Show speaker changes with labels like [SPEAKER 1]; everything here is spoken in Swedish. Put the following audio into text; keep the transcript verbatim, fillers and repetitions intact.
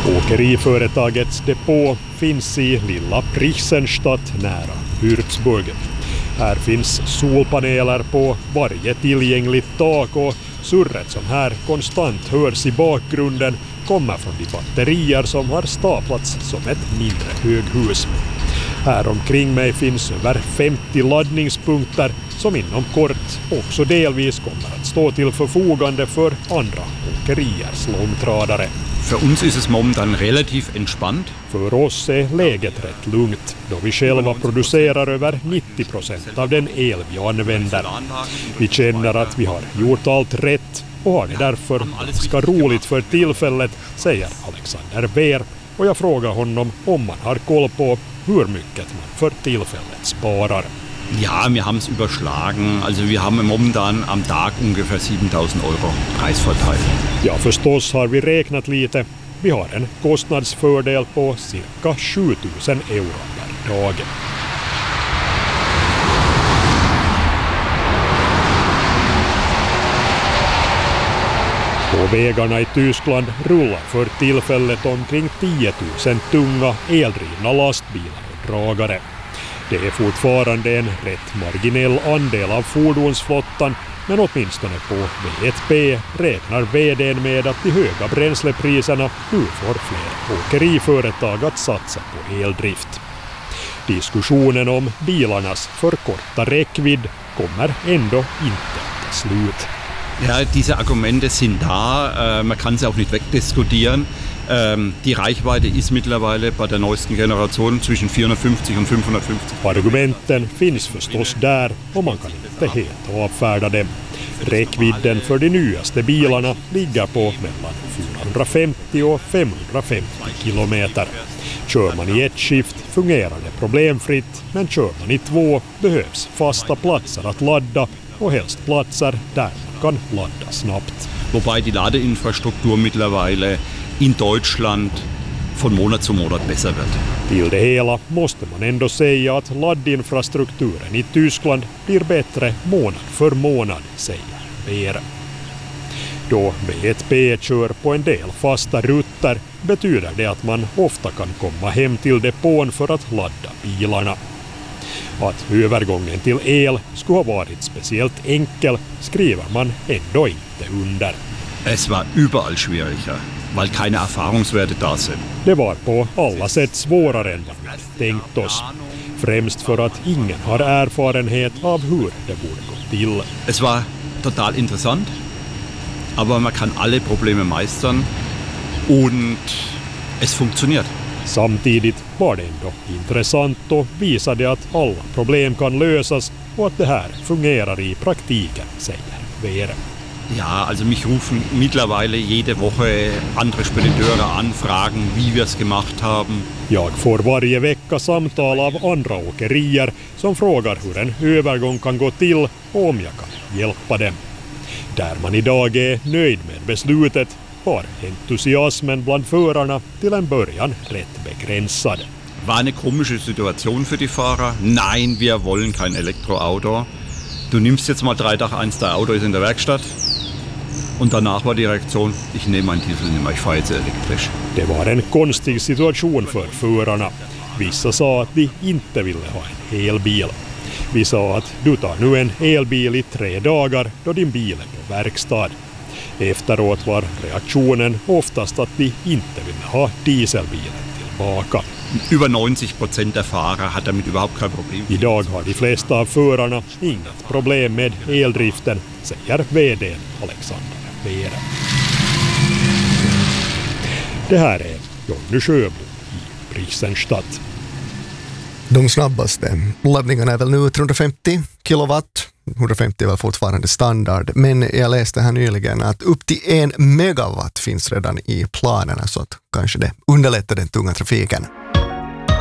[SPEAKER 1] Åkeriföretagets depå finns i lilla Prichsenstadt nära Würzburg. Här finns solpaneler på varje tillgängligt tak och surret som här konstant hörs i bakgrunden kommer från de batterier som har staplats som ett mindre höghus. Här omkring mig finns över femtio laddningspunkter som inom kort också delvis kommer att stå till förfogande för andra åkeriers långtradare.
[SPEAKER 2] För uns ist es momentan relativ entspannt.
[SPEAKER 1] För oss är läget rätt lugnt då vi själva producerar över nittio procent av den el vi använder. Vi känner att vi har gjort allt rätt och har det därför ganska roligt för tillfället, säger Alexander Wehr, och jag frågar honom om man har koll på hur mycket man för tillfället sparar.
[SPEAKER 2] Ja, wir haben es überschlagen. Also wir haben momentan am Tag ungefär siebentausend Euro Preisvorteil.
[SPEAKER 1] Ja, förstås har vi räknat lite. Vi har en kostnadsfördel på cirka sjutusen euro per dag. På vägarna i Tyskland rullar för tillfället omkring tiotusen tunga eldrivna lastbilar och dragare. Det är fortfarande en rätt marginell andel av fordonsflottan, men åtminstone på V ett P räknar vdn med att de höga bränslepriserna nu får fler åkeriföretag att satsa på eldrift. Diskussionen om bilarnas för korta räckvidd kommer ändå inte att ta slut.
[SPEAKER 2] Ja, diese Argumente sind da, man kann sie auch nicht wegdiskutieren. Die Reichweite ist mittlerweile bei der neuesten Generation zwischen vierhundrafemtio und fünfhundrafemtio.
[SPEAKER 1] Argumenten finns förstås där och man kan inte helt avfärda dem. Räckvidden för de nyaste bilarna ligger på mellan fyrahundrafemtio och femhundrafemtio kilometer. Kör man i ett skift fungerar det problemfritt, men kör man i två behövs fasta platser att ladda och helst platser där man kan ladda snabbt.
[SPEAKER 2] Wobei die Ladeinfrastruktur mittlerweile in Deutschland von Monat zu Monat besser wird.
[SPEAKER 1] Till det hela måste man ändå säga att laddinfrastrukturen i Tyskland blir bättre månad för månad, säger Wehr. Då V ett P kör på en del fasta rutter betyder det att man ofta kan komma hem till depån för att ladda bilarna. Att övergången till el skulle ha varit speciellt enkel skriver man ändå inte under.
[SPEAKER 2] Es war überall schwieriger, weil keine Erfahrungswerte da sind.
[SPEAKER 1] Det var på alla sätt svårare än vad vi tänkt oss. Främst för att ingen har erfarenhet av hur det borde gå till.
[SPEAKER 2] Es war total interessant, aber man kann alle Probleme meistern und es funktioniert.
[SPEAKER 1] Samtidigt var det ändå intressant och visade att alla problem kan lösas och att det här fungerar i praktiken, säger Wehr.
[SPEAKER 2] Ja, also mich rufen mittlerweile jede Woche andere Spediteure an, fragen, wie wir es gemacht haben.
[SPEAKER 1] Jag får varje vecka samtal av andra åkerier som frågar hur en övergång kan gå till och om jag kan hjälpa dem. Där man idag är nöjd med beslutet var entusiasmen bland förarna till en början rätt begränsad.
[SPEAKER 2] War eine komische Situation für die Fahrer. Nein, wir wollen kein Elektroauto. Du nimmst jetzt mal drei Tage eins, dein Auto ist in der Werkstatt. Und danach war die Reaktion, ich nehme mein Diesel nicht mehr, ich fahre jetzt elektrisch.
[SPEAKER 1] Det var en konstig situation för förarna. Vissa sa att de inte ville ha en elbil. Vi sa att du tar nu en elbil i tre dagar då din bil är på verkstad. Efteråt var reaktionen oftast att de inte ville ha dieselbilen tillbaka.
[SPEAKER 2] Über neunzig Prozent der Fahrer hat damit überhaupt kein Problem.
[SPEAKER 1] Idag har de flesta av förarna inget problem med eldriften, säger vdn Alexander Wehr. Det här är Jonny Sjöbo i Prichsenstadt.
[SPEAKER 3] De snabbaste laddningarna är väl nu trehundrafemtio kilowatt. hundrafemtio är väl fortfarande standard, men jag läste här nyligen att upp till en megawatt finns redan i planerna, så att kanske det underlättar den tunga trafiken.